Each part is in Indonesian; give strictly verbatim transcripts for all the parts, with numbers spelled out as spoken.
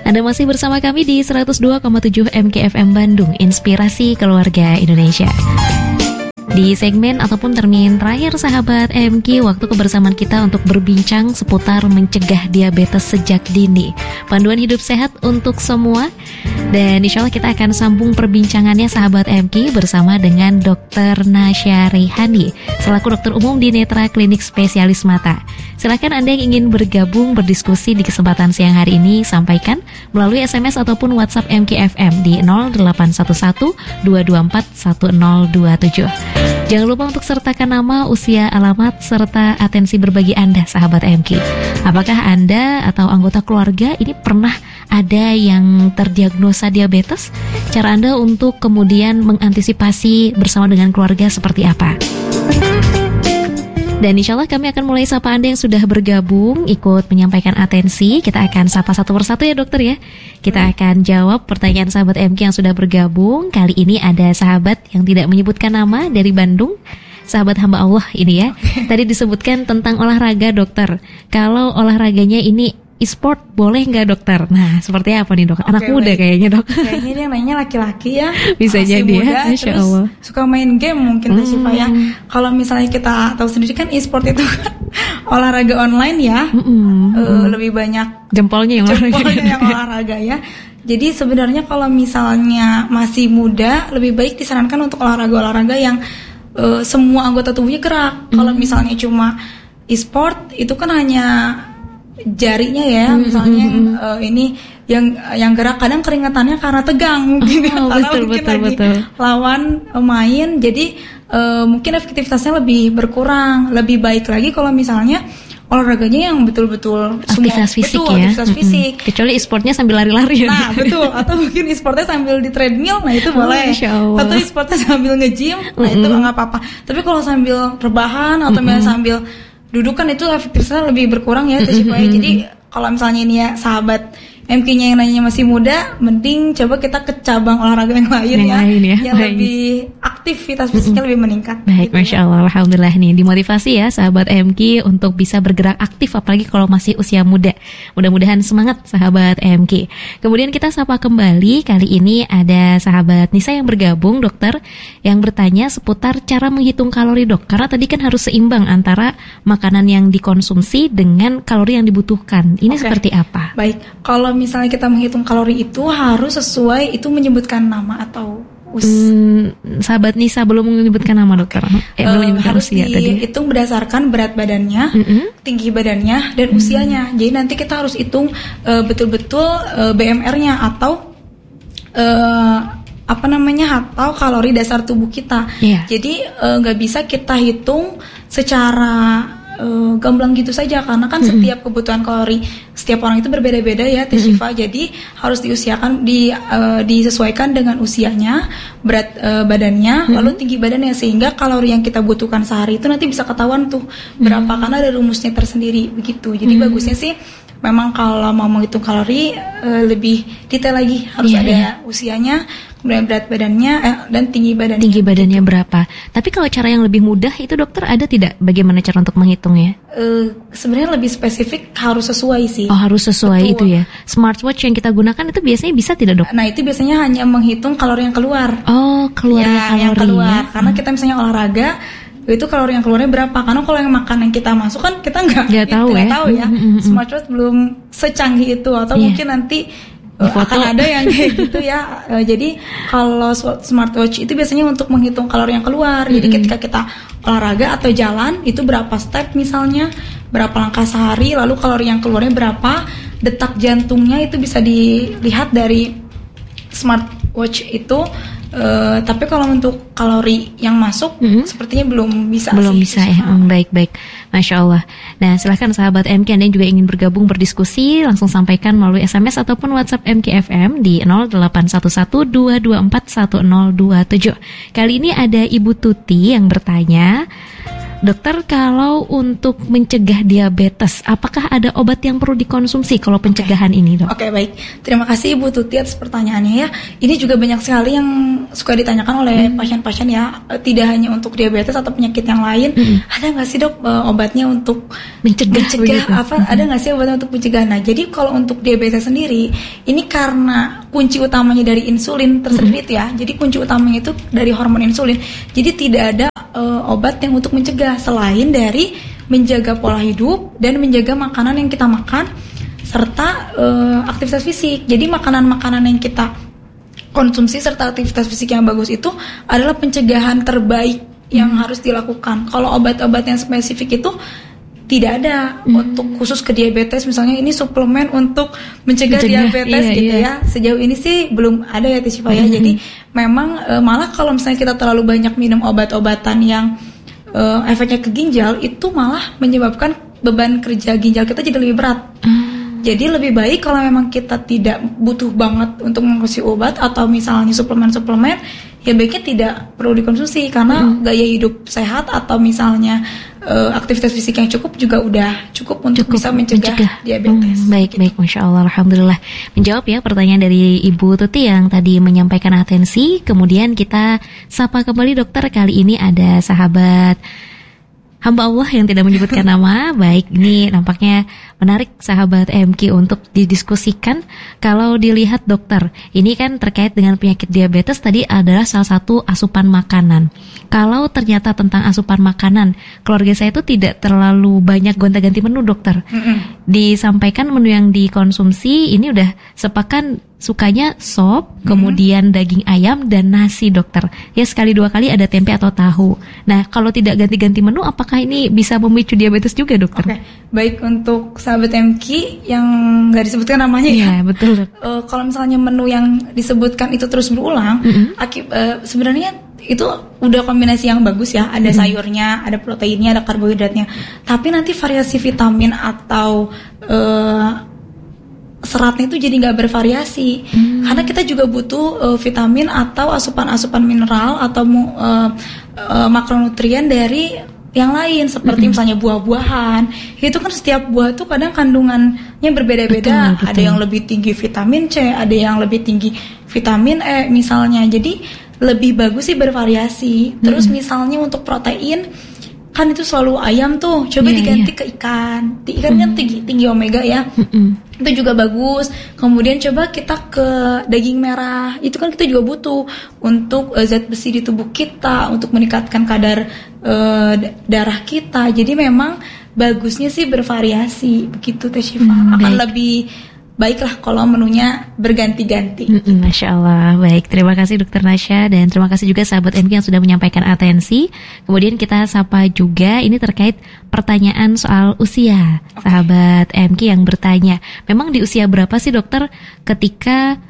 Anda masih bersama kami di seratus dua koma tujuh M K F M Bandung, Inspirasi Keluarga Indonesia. Di segmen ataupun termin terakhir sahabat M K, waktu kebersamaan kita untuk berbincang seputar mencegah diabetes sejak dini, panduan hidup sehat untuk semua. Dan insya Allah kita akan sambung perbincangannya sahabat M K bersama dengan dokter Nasya Rehani selaku dokter umum di Netra Klinik Spesialis Mata. Silakan Anda yang ingin bergabung berdiskusi di kesempatan siang hari ini, sampaikan melalui S M S ataupun WhatsApp M K F M di nol delapan satu satu dua dua empat satu nol dua tujuh. Jangan lupa untuk sertakan nama, usia, alamat, serta atensi berbagi Anda, sahabat M K. Apakah Anda atau anggota keluarga ini pernah ada yang terdiagnosa diabetes? Cara Anda untuk kemudian mengantisipasi bersama dengan keluarga seperti apa? Dan insya Allah kami akan mulai sapa Anda yang sudah bergabung, ikut menyampaikan atensi. Kita akan sapa satu persatu ya dokter ya. Kita akan jawab pertanyaan sahabat M K yang sudah bergabung. Kali ini ada sahabat yang tidak menyebutkan nama dari Bandung, sahabat hamba Allah ini ya. Tadi disebutkan tentang olahraga dokter. Kalau olahraganya ini e-sport boleh nggak dokter? Nah seperti apa nih dok? Anak okay, muda baik. Kayaknya dok. Kayaknya dia nanya laki-laki ya. Bisa jadi muda, ya, Masya Allah. Suka main game mungkin hmm. Syifa ya. Kalau misalnya kita tahu sendiri kan e-sport itu kan olahraga online ya, hmm. uh, lebih banyak jempolnya yang olahraga, jempolnya yang olahraga ya. Jadi sebenarnya kalau misalnya masih muda, lebih baik disarankan untuk olahraga-olahraga yang uh, semua anggota tubuhnya gerak. Hmm. Kalau misalnya cuma e-sport itu kan hanya jarinya ya, mm-hmm. misalnya uh, ini yang yang gerak, kadang keringatannya karena tegang mungkin oh, karena betul, mungkin betul, lagi betul. lawan uh, main, jadi uh, mungkin efektivitasnya lebih berkurang. Lebih baik lagi kalau misalnya olahraganya yang betul-betul aktivitas semua, fisik betul, ya, aktivitas mm-hmm. fisik. Kecuali e-sportnya sambil lari-lari ya. Nah betul, atau mungkin e-sportnya sambil di treadmill, nah itu boleh. Oh, atau e-sportnya sambil nge-gym, nah mm-hmm. itu nggak apa-apa. Tapi kalau sambil rebahan atau mm-hmm. sambil duduk kan itu efektivitasnya lebih berkurang ya, mm-hmm. supaya jadi kalau misalnya ini ya sahabat M K-nya yang nanya masih muda, mending coba kita ke cabang olahraga yang lain yang ya, lain ya, yang baik. Lebih aktivitas fisiknya mm-hmm. lebih meningkat. Baik, gitu, Masya Allah, ya. Alhamdulillah nih dimotivasi ya sahabat M K untuk bisa bergerak aktif, apalagi kalau masih usia muda. Mudah-mudahan semangat sahabat M K. Kemudian kita sapa kembali, kali ini ada sahabat Nisa yang bergabung dokter, yang bertanya seputar cara menghitung kalori dok. Karena tadi kan harus seimbang antara makanan yang dikonsumsi dengan kalori yang dibutuhkan. Ini okay. seperti apa? Baik, kalau misalnya kita menghitung kalori itu harus sesuai, itu menyebutkan nama atau us. Hmm, sahabat Nisa belum menyebutkan nama dokter. Eh, uh, belum menyebutkan harus usia tadi. Dihitung berdasarkan berat badannya, mm-hmm. tinggi badannya, dan mm-hmm. usianya. Jadi nanti kita harus hitung uh, betul-betul uh, B M R-nya atau uh, apa namanya atau kalori dasar tubuh kita. Yeah. Jadi nggak uh, bisa kita hitung secara Uh, gamblang gitu saja, karena kan mm-hmm. setiap kebutuhan kalori setiap orang itu berbeda-beda ya Teh Syifa. Mm-hmm. Jadi harus diusiakan di uh, disesuaikan dengan usianya, berat uh, badannya, mm-hmm. lalu tinggi badannya, sehingga kalori yang kita butuhkan sehari itu nanti bisa ketahuan tuh berapa, mm-hmm. karena ada rumusnya tersendiri begitu. Jadi mm-hmm. bagusnya sih memang kalau mau menghitung kalori uh, lebih detail lagi, harus yeah, ada yeah. usianya, kemudian berat badannya eh, dan tinggi badannya. Tinggi badannya gitu. Berapa? Tapi kalau cara yang lebih mudah itu dokter ada tidak bagaimana cara untuk menghitungnya? Uh, sebenarnya lebih spesifik, harus sesuai sih. Oh harus sesuai. Betul. Itu ya. Smartwatch yang kita gunakan itu biasanya bisa tidak dok? Nah itu biasanya hanya menghitung kalori yang keluar. Oh keluar ya, kalori yang keluar. Ya. Karena hmm. kita misalnya olahraga, itu kalori yang keluarnya berapa? Karena kalau yang makan yang kita masuk kan kita nggak tahu ya. Tahu ya. Mm-hmm. Smartwatch belum secanggih itu, atau yeah. mungkin nanti uh, akan ada yang kayak gitu ya. Uh, jadi kalau smartwatch itu biasanya untuk menghitung kalori yang keluar. Mm-hmm. Jadi ketika kita olahraga atau jalan itu berapa step misalnya, berapa langkah sehari, lalu kalori yang keluarnya berapa, detak jantungnya itu bisa dilihat dari smartwatch itu. Uh, tapi kalau untuk kalori yang masuk mm-hmm. sepertinya belum bisa belum sih, bisa ya hmm, baik-baik, Masya Allah. Nah silahkan sahabat M K Anda yang juga ingin bergabung berdiskusi, langsung sampaikan melalui S M S ataupun WhatsApp M K F M di nol delapan satu satu dua dua empat satu nol dua tujuh. Kali ini ada Ibu Tuti yang bertanya, Dokter, kalau untuk mencegah diabetes, apakah ada obat yang perlu dikonsumsi kalau pencegahan okay. ini, Dok? Oke, okay, baik. Terima kasih Ibu Tuti atas pertanyaannya ya. Ini juga banyak sekali yang suka ditanyakan oleh hmm. pasien-pasien ya, tidak hanya untuk diabetes atau penyakit yang lain. Hmm. Ada nggak sih, Dok, obatnya untuk mencegah? mencegah apa? Hmm. Ada nggak sih obatnya untuk mencegah? Nah, jadi kalau untuk diabetes sendiri, ini karena kunci utamanya dari insulin tersebut hmm. ya. Jadi kunci utamanya itu dari hormon insulin. Jadi tidak ada uh, obat yang untuk mencegah selain dari menjaga pola hidup dan menjaga makanan yang kita makan serta uh, aktivitas fisik. Jadi makanan-makanan yang kita konsumsi serta aktivitas fisik yang bagus itu adalah pencegahan terbaik yang hmm. harus dilakukan. Kalau obat-obat yang spesifik itu tidak ada hmm. untuk khusus ke diabetes, misalnya ini suplemen untuk mencegah, mencegah diabetes iya, gitu iya. ya. Sejauh ini sih belum ada ya Tishifa ya. Hmm. Jadi memang uh, malah kalau misalnya kita terlalu banyak minum obat-obatan yang Uh, efeknya ke ginjal itu malah menyebabkan beban kerja ginjal kita jadi lebih berat. Hmm. Jadi lebih baik kalau memang kita tidak butuh banget untuk mengkonsumsi obat atau misalnya suplemen-suplemen, ya baiknya tidak perlu dikonsumsi karena hmm. gaya hidup sehat atau misalnya uh, aktivitas fisik yang cukup juga udah cukup untuk cukup bisa mencegah, mencegah. diabetes. Hmm, baik, gitu. baik, Masya Allah, Alhamdulillah. Menjawab ya pertanyaan dari Ibu Tuti yang tadi menyampaikan atensi. Kemudian kita sapa kembali dokter. Kali ini ada sahabat hamba Allah yang tidak menyebutkan nama. Baik, ini nampaknya menarik sahabat M Q untuk didiskusikan. Kalau dilihat dokter, ini kan terkait dengan penyakit diabetes tadi adalah salah satu asupan makanan. Kalau ternyata tentang asupan makanan, keluarga saya itu tidak terlalu banyak gonta-ganti menu, dokter. Mm-mm. Disampaikan menu yang dikonsumsi ini udah sepakan sukanya sop, mm-hmm. kemudian daging ayam dan nasi, dokter. Ya sekali dua kali ada tempe atau tahu. Nah, kalau tidak ganti-ganti menu, apakah ini bisa memicu diabetes juga, dokter? Oke, okay. Baik untuk sahabat M Q yang nggak disebutkan namanya ya. Ya, betul. Uh, kalau misalnya menu yang disebutkan itu terus berulang, mm-hmm. akib, uh, sebenarnya itu udah kombinasi yang bagus ya. Ada mm-hmm. sayurnya, ada proteinnya, ada karbohidratnya. Tapi nanti variasi vitamin atau uh, seratnya itu jadi nggak bervariasi, hmm. karena kita juga butuh uh, vitamin atau asupan-asupan mineral atau uh, uh, makronutrien dari yang lain seperti hmm. misalnya buah-buahan. Itu kan setiap buah tuh kadang kandungannya berbeda-beda. Betul, betul. Ada yang lebih tinggi vitamin C, ada yang lebih tinggi vitamin E misalnya. Jadi lebih bagus sih bervariasi. Terus hmm. misalnya untuk protein, kan itu selalu ayam tuh, coba yeah, diganti yeah. ke ikan. Di ikan mm. kan tinggi, tinggi omega ya, mm-mm. itu juga bagus. Kemudian coba kita ke daging merah, itu kan kita juga butuh untuk uh, zat besi di tubuh kita, untuk meningkatkan kadar uh, darah kita. Jadi memang bagusnya sih bervariasi, begitu Tishifa. Mm, akan baik. lebih baiklah kalau menunya berganti-ganti. Mm-mm, Masya Allah. Baik, terima kasih Dokter Nasya dan terima kasih juga sahabat M Q yang sudah menyampaikan atensi. Kemudian kita sapa juga, ini terkait pertanyaan soal usia. Okay. Sahabat M Q yang bertanya, memang di usia berapa sih dokter ketika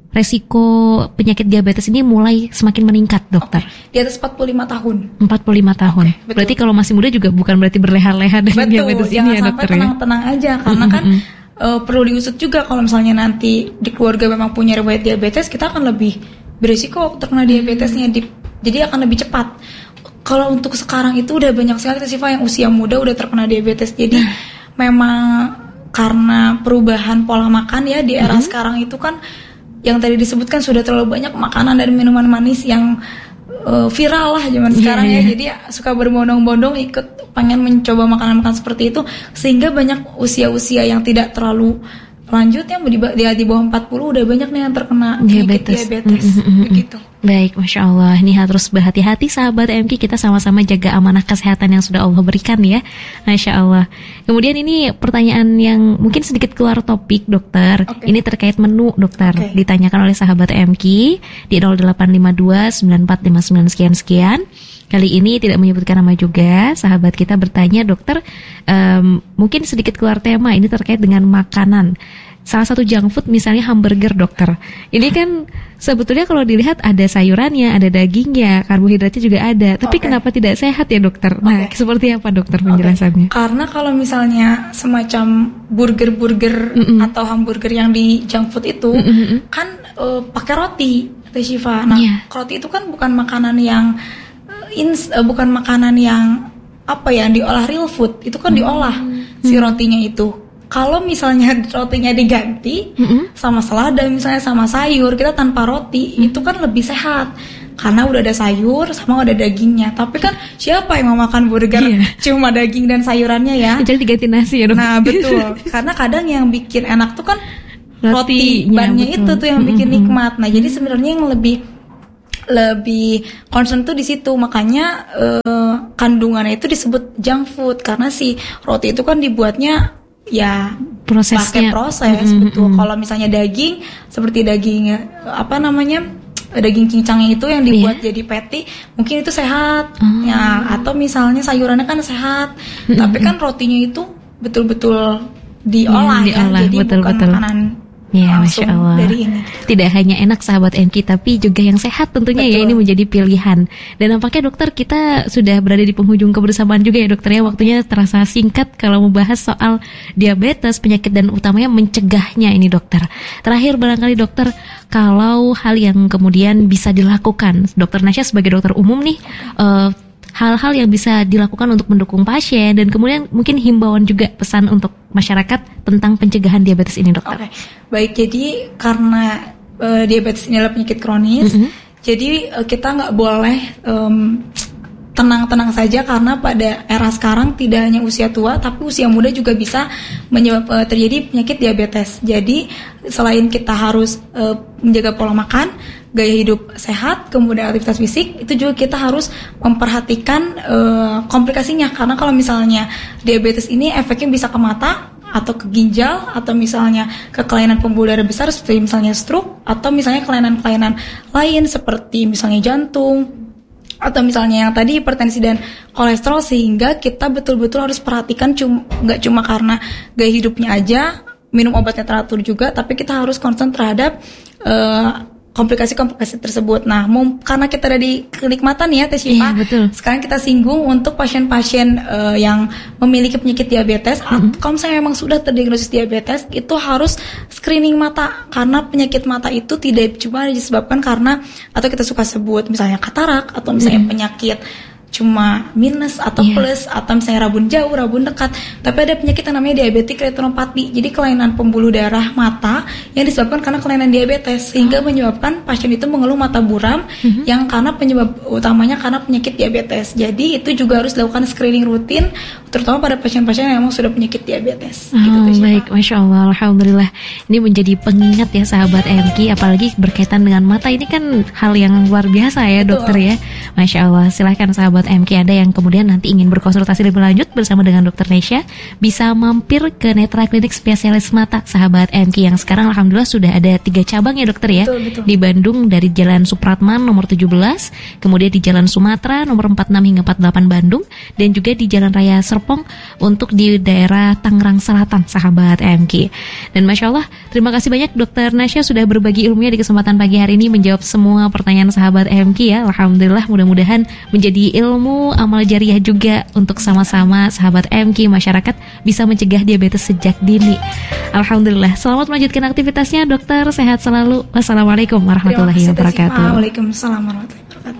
resiko penyakit diabetes ini mulai semakin meningkat, dokter? Okay. Di atas empat puluh lima tahun. empat puluh lima tahun. Okay, berarti kalau masih muda juga bukan berarti berleha-leha dengan betul, diabetes ini ya, dokter? Betul, jangan sampai tenang-tenang ya? aja karena mm-hmm. kan Uh, perlu diusut juga kalau misalnya nanti di keluarga memang punya riwayat diabetes, kita akan lebih berisiko terkena diabetesnya, di, jadi akan lebih cepat. Kalau untuk sekarang itu udah banyak sekali Tishifa yang usia muda udah terkena diabetes, jadi memang karena perubahan pola makan ya di era mm-hmm. sekarang itu kan yang tadi disebutkan sudah terlalu banyak makanan dan minuman manis yang uh, viral lah zaman yeah, sekarang ya, yeah. jadi suka berbondong-bondong ikut pengen mencoba makanan-makanan seperti itu, sehingga banyak usia-usia yang tidak terlalu lanjut yang di, di, di bawah empat puluh udah banyak nih yang terkena diabetes, diabetes mm-hmm. begitu. Baik, Masya Allah, ini harus berhati-hati sahabat M Q, kita sama-sama jaga amanah kesehatan yang sudah Allah berikan ya, Masya Allah. Kemudian ini pertanyaan yang mungkin sedikit keluar topik, dokter. Okay. Ini terkait menu, dokter. Okay. Ditanyakan oleh sahabat M Q di nol delapan lima dua sembilan empat lima sembilan sekian-sekian. Kali ini tidak menyebutkan nama juga. Sahabat kita bertanya, dokter, um, mungkin sedikit keluar tema, ini terkait dengan makanan. Salah satu junk food misalnya hamburger, dokter. Ini kan sebetulnya kalau dilihat ada sayurannya, ada dagingnya, karbohidratnya juga ada. Tapi okay. kenapa tidak sehat ya, dokter? Nah, okay. seperti apa, dokter, penjelasannya? Okay. Karena kalau misalnya semacam burger-burger Mm-mm. atau hamburger yang di junk food itu Mm-mm. kan uh, pakai roti, Tishifa. Nah, yeah. roti itu kan bukan makanan yang ins, uh, bukan makanan yang apa ya, diolah real food, itu kan diolah hmm. si rotinya itu. Kalau misalnya rotinya diganti hmm. sama selada misalnya sama sayur, kita tanpa roti hmm. itu kan lebih sehat karena udah ada sayur sama udah dagingnya. Tapi kan siapa yang mau makan burger yeah. cuma daging dan sayurannya ya? Jadi diganti nasi ya dong. Nah betul, karena kadang yang bikin enak tuh kan roti bannya itu tuh yang bikin mm-hmm. nikmat. Nah jadi sebenarnya yang lebih lebih concern tuh di situ, makanya uh, kandungannya itu disebut junk food karena si roti itu kan dibuatnya ya prosesnya pakai proses mm-hmm. betul. Kalau misalnya daging seperti daging apa namanya daging cincangnya itu yang dibuat yeah. jadi patty, mungkin itu sehat oh. ya, atau misalnya sayurannya kan sehat, mm-hmm. tapi kan rotinya itu betul-betul diolah ya, diolah, jadi betul, bukan betul. makanan ya, Masya Allah. Dari ini. Tidak hanya enak sahabat M K, tapi juga yang sehat tentunya. Betul. Ya, ini menjadi pilihan. Dan nampaknya dokter, kita sudah berada di penghujung kebersamaan juga ya dokter ya. Waktunya terasa singkat kalau membahas soal diabetes, penyakit dan utamanya mencegahnya ini dokter. Terakhir barangkali dokter, kalau hal yang kemudian bisa dilakukan, dokter Nasya sebagai dokter umum nih, uh, hal-hal yang bisa dilakukan untuk mendukung pasien dan kemudian mungkin himbauan juga pesan untuk masyarakat tentang pencegahan diabetes ini dokter. Oke, okay. Baik, jadi karena uh, diabetes ini adalah penyakit kronis, mm-hmm. jadi uh, kita nggak boleh um, tenang-tenang saja karena pada era sekarang tidak hanya usia tua tapi usia muda juga bisa menyebab uh, terjadi penyakit diabetes. Jadi selain kita harus uh, menjaga pola makan, gaya hidup sehat, kemudian aktivitas fisik, itu juga kita harus memperhatikan uh, komplikasinya. Karena kalau misalnya diabetes ini efeknya bisa ke mata atau ke ginjal atau misalnya ke kelainan pembuluh darah besar seperti misalnya stroke atau misalnya kelainan-kelainan lain seperti misalnya jantung atau misalnya yang tadi hipertensi dan kolesterol, sehingga kita betul-betul harus perhatikan cum- gak cuma karena gaya hidupnya aja, minum obatnya teratur juga, tapi kita harus concern terhadap uh, komplikasi-komplikasi tersebut. Nah, mum, karena kita ada di kenikmatan ya Teh Syifa, iya, sekarang kita singgung untuk pasien-pasien uh, yang memiliki penyakit diabetes, mm-hmm. kalau misalnya memang sudah terdiagnosis diabetes, itu harus screening mata, karena penyakit mata itu tidak cuma disebabkan karena, atau kita suka sebut misalnya katarak, atau misalnya mm-hmm. penyakit cuma minus atau yeah. plus, atau misalnya rabun jauh, rabun dekat, tapi ada penyakit yang namanya diabetik retinopati, jadi kelainan pembuluh darah mata yang disebabkan karena kelainan diabetes, sehingga oh. menyebabkan pasien itu mengeluh mata buram, mm-hmm. yang karena penyebab utamanya karena penyakit diabetes. Jadi itu juga harus dilakukan screening rutin, terutama pada pasien-pasien yang memang sudah penyakit diabetes. Oh, gitu, baik, Masya Allah, Alhamdulillah. Ini menjadi pengingat ya sahabat M K, apalagi berkaitan dengan mata, ini kan hal yang luar biasa ya. Betul. Dokter ya, Masya Allah. Silahkan sahabat M K, Anda yang kemudian nanti ingin berkonsultasi lebih lanjut bersama dengan dokter Nesya, bisa mampir ke Netra Klinik Spesialis Mata sahabat M K, yang sekarang Alhamdulillah sudah ada tiga cabang ya dokter ya. Betul, betul. Di Bandung dari Jalan Supratman nomor tujuh belas, kemudian di Jalan Sumatera nomor empat puluh enam hingga empat puluh delapan Bandung, dan juga di Jalan Raya Serpong untuk di daerah Tangerang Selatan sahabat M K. Dan Masya Allah, terima kasih banyak dokter Nasya sudah berbagi ilmunya di kesempatan pagi hari ini, menjawab semua pertanyaan sahabat M K ya. Alhamdulillah, mudah-mudahan menjadi ilmu amal jariah juga untuk sama-sama sahabat M K, masyarakat bisa mencegah diabetes sejak dini. Alhamdulillah, selamat melanjutkan aktivitasnya dokter, sehat selalu. Wassalamualaikum warahmatullahi wabarakatuh. Waalaikumsalam warahmatullahi wabarakatuh.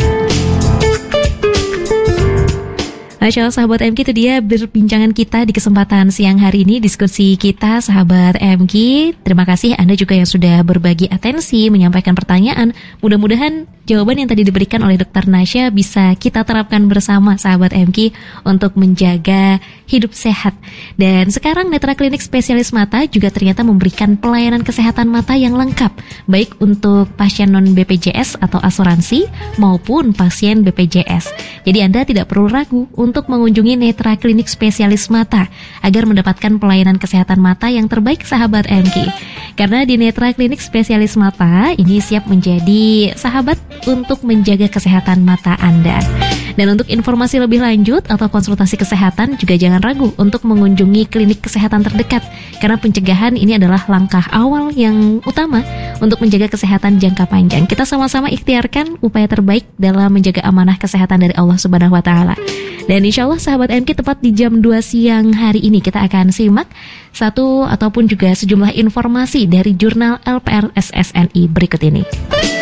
Masya Allah sahabat M K, itu dia berbincangan kita di kesempatan siang hari ini, diskusi kita sahabat M K. Terima kasih Anda juga yang sudah berbagi atensi, menyampaikan pertanyaan. Mudah-mudahan jawaban yang tadi diberikan oleh dokter Nasya bisa kita terapkan bersama sahabat M K untuk menjaga hidup sehat. Dan sekarang Netra Klinik Spesialis Mata juga ternyata memberikan pelayanan kesehatan mata yang lengkap, baik untuk pasien non B P J S atau asuransi maupun pasien B P J S. Jadi Anda tidak perlu ragu untuk mengunjungi Netra Klinik Spesialis Mata agar mendapatkan pelayanan kesehatan mata yang terbaik sahabat M K. Karena di Netra Klinik Spesialis Mata ini siap menjadi sahabat untuk menjaga kesehatan mata Anda. Dan untuk informasi lebih lanjut atau konsultasi kesehatan juga jangan ragu untuk mengunjungi klinik kesehatan terdekat, karena pencegahan ini adalah langkah awal yang utama untuk menjaga kesehatan jangka panjang. Kita sama-sama ikhtiarkan upaya terbaik dalam menjaga amanah kesehatan dari Allah Subhanahu wa taala. Dan insya Allah sahabat M K, tepat di jam dua siang hari ini kita akan simak satu ataupun juga sejumlah informasi dari jurnal L P R S S N I berikut ini.